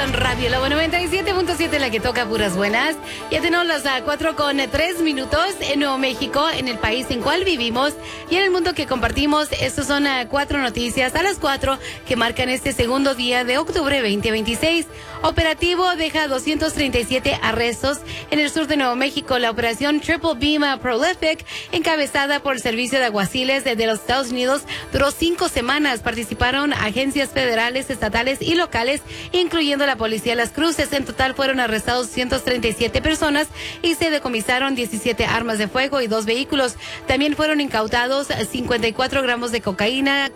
en Radio Lobo 97.7, la que toca puras buenas. Ya tenemos las 4:03 en Nuevo México, en el país en cual vivimos y en el mundo que compartimos. Estos son 4 noticias a las 4 que marcan este segundo día de octubre 2026. Operativo deja 237 arrestos en el sur de Nuevo México. La operación Triple Beam Prolific, encabezada por el Servicio de Aguaciles de los Estados Unidos, duró 5 semanas. Participaron agencias federales, estatales y locales, incluyendo la Policía de las Cruces. En total fueron arrestados 137 personas y se decomisaron 17 armas de fuego y 2 vehículos. También fueron incautados 54 gramos de cocaína,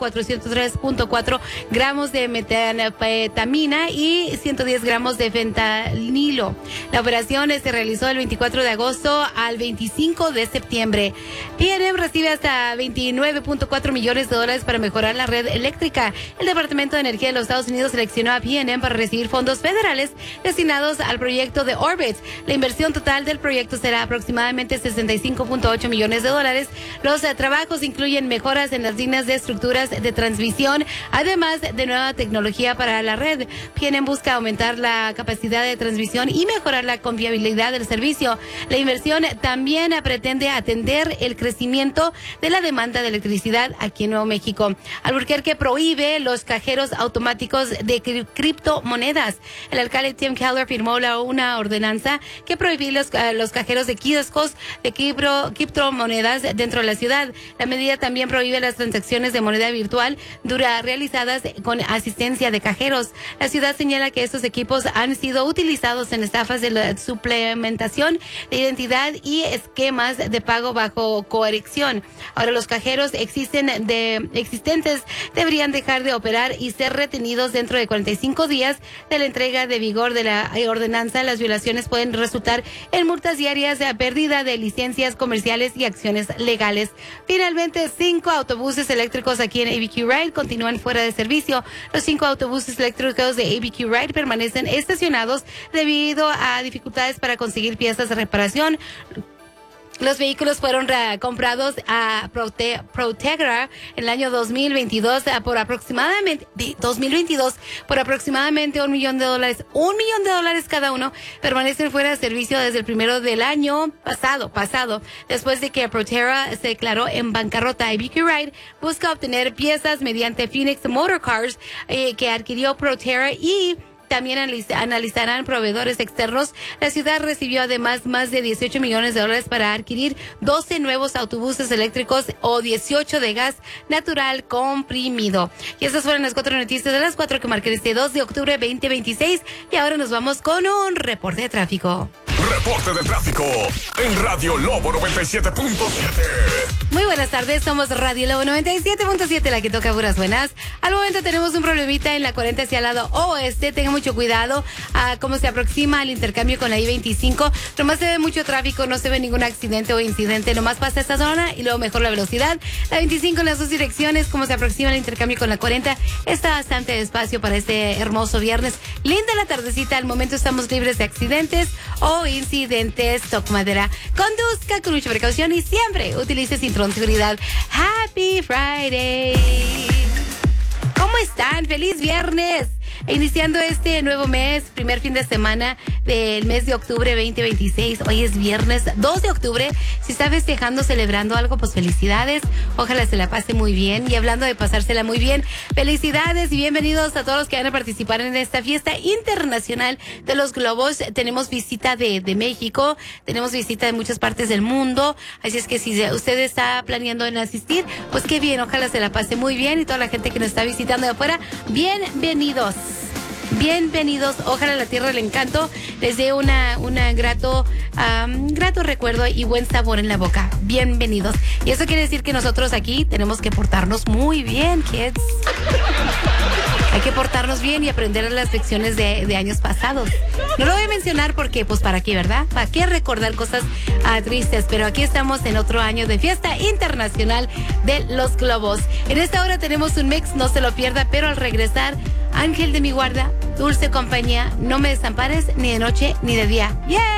403.4 gramos de metanfetamina y 110 gramos de fentanilo. La operación se realizó el 24 de agosto al 25 de septiembre. PNM recibe hasta $29.4 millones para mejorar la red eléctrica. El Departamento de Energía de los Estados Unidos seleccionó a PNM para recibir fondos federales destinados al proyecto de Orbit. La inversión total del proyecto será aproximadamente $65.8 millones. Los trabajos incluyen mejoras en las líneas de estructuras de transmisión, además de nueva tecnología para la red. PNM busca aumentar la capacidad de transmisión y mejorar la confiabilidad del servicio. La inversión también pretende atender el crecimiento de la demanda de electricidad aquí en Nuevo México. Albuquerque prohíbe los cajeros automáticos de criptomonedas. El alcalde Tim Keller firmó una ordenanza que prohíbe los cajeros de kioscos de criptomonedas dentro de la ciudad. La medida también prohíbe las transacciones de moneda virtual realizadas con asistencia de cajeros. La ciudad señala que estos equipos han sido utilizados en estafas de la suplementación de identidad y esquemas de pago bajo coerción. Ahora los cajeros existentes deberían dejar de operar y ser retenidos dentro de 45 días de la entrega de vigor de la ordenanza. Las violaciones pueden resultar en multas diarias, pérdida de licencias comerciales y acciones legales. Finalmente, 5 autobuses eléctricos aquí en ABQ Ride continúan fuera de servicio. Los 5 autobuses eléctricos de ABQ Ride permanecen estacionados debido a dificultades para conseguir piezas de reparación. Los vehículos fueron comprados a Protegra en el año 2022 por aproximadamente $1 millón. $1 millón cada uno. Permanecen fuera de servicio desde el 1 del año pasado, después de que Proterra se declaró en bancarrota. ABQ Ride busca obtener piezas mediante Phoenix Motor Cars, que adquirió Proterra, y también analizarán proveedores externos. La ciudad recibió además más de $18 millones para adquirir 12 nuevos autobuses eléctricos o 18 de gas natural comprimido. Y estas fueron las 4 noticias de las 4 que marcan este 2 de octubre 2026. Y ahora nos vamos con un reporte de tráfico. Reporte de tráfico en Radio Lobo 97.7. Muy buenas tardes, somos Radio Lobo 97.7, la que toca puras buenas. Al momento tenemos un problemita en la 40 hacia el lado oeste. Tenga mucho cuidado a cómo se aproxima el intercambio con la I-25. Nomás se ve mucho tráfico, no se ve ningún accidente o incidente. Nomás pasa esta zona y luego mejor la velocidad. La 25 en las 2 direcciones, como se aproxima el intercambio con la 40, está bastante despacio para este hermoso viernes. Linda la tardecita, al momento estamos libres de accidentes o incidentes. Toco madera, conduzca con mucha precaución y siempre utilice cinturón de seguridad. Happy Friday. ¿Cómo están? ¡Feliz viernes! Iniciando este nuevo mes, primer fin de semana del mes de octubre 2026. Hoy es viernes 2 de octubre. Si está festejando, celebrando algo, pues felicidades. Ojalá se la pase muy bien. Y hablando de pasársela muy bien, felicidades y bienvenidos a todos los que van a participar en esta fiesta internacional de los globos. Tenemos visita de México, tenemos visita de muchas partes del mundo. Así es que si usted está planeando en asistir, pues qué bien, ojalá se la pase muy bien. Y toda la gente que nos está visitando de afuera, bienvenidos. Bienvenidos, ojalá la tierra del encanto les dé un grato recuerdo y buen sabor en la boca. Bienvenidos. Y eso quiere decir que nosotros aquí tenemos que portarnos muy bien, kids. Hay que portarnos bien y aprender las lecciones de años pasados. No lo voy a mencionar porque, pues, ¿para qué, verdad? ¿Para qué recordar cosas tristes? Pero aquí estamos en otro año de fiesta internacional de los globos. En esta hora tenemos un mix, no se lo pierda, pero al regresar, Ángel de mi guarda, dulce compañía, no me desampares ni de noche ni de día. ¡Yeah!